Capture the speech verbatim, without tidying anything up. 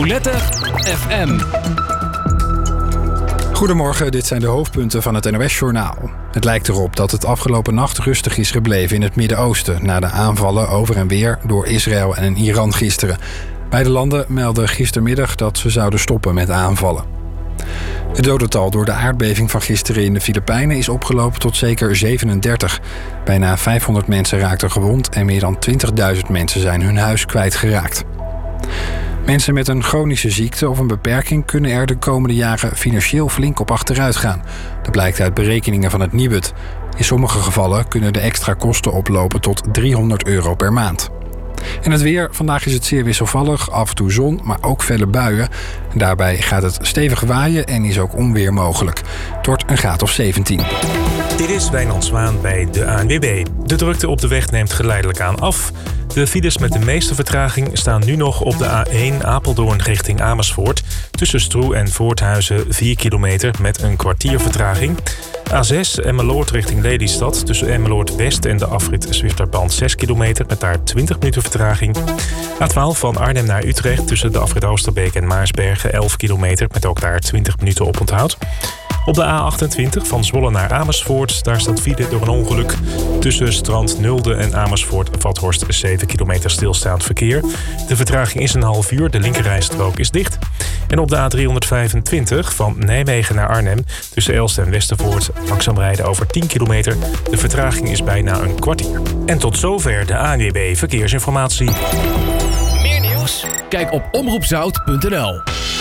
Roulette F M. Goedemorgen, dit zijn de hoofdpunten van het N O S-journaal. Het lijkt erop dat het afgelopen nacht rustig is gebleven in het Midden-Oosten... na de aanvallen over en weer door Israël en Iran gisteren. Beide landen melden gistermiddag dat ze zouden stoppen met aanvallen. Het dodental door de aardbeving van gisteren in de Filipijnen is opgelopen tot zeker zevenendertig. Bijna vijfhonderd mensen raakten gewond en meer dan twintigduizend mensen zijn hun huis kwijtgeraakt. Mensen met een chronische ziekte of een beperking kunnen er de komende jaren financieel flink op achteruit gaan. Dat blijkt uit berekeningen van het Nibud. In sommige gevallen kunnen de extra kosten oplopen tot driehonderd euro per maand. En het weer. Vandaag is het zeer wisselvallig, af en toe zon, maar ook felle buien. En daarbij gaat het stevig waaien en is ook onweer mogelijk. Het wordt een graad of zeventien. Dit is Wijnand Zwaan bij de A N W B. De drukte op de weg neemt geleidelijk aan af. De files met de meeste vertraging staan nu nog op de A één Apeldoorn richting Amersfoort. Tussen Stroe en Voorthuizen vier kilometer met een kwartier vertraging. A zes Emmeloord richting Lelystad. Tussen Emmeloord West en de afrit Zwifterband zes kilometer met daar twintig minuten vertraging. A twaalf van Arnhem naar Utrecht tussen de afrit Oosterbeek en Maarsbergen elf kilometer met ook daar twintig minuten oponthoud. Op de A achtentwintig van Zwolle naar Amersfoort, daar staat file door een ongeluk. Tussen Strand Nulde en Amersfoort-Vathorst zeven kilometer stilstaand verkeer. De vertraging is een half uur, de linkerrijstrook is dicht. En op de A driehonderdvijfentwintig van Nijmegen naar Arnhem, tussen Elst en Westervoort, langzaam rijden over tien kilometer. De vertraging is bijna een kwartier. En tot zover de A N W B Verkeersinformatie. Meer nieuws? Kijk op omroep zout punt n l.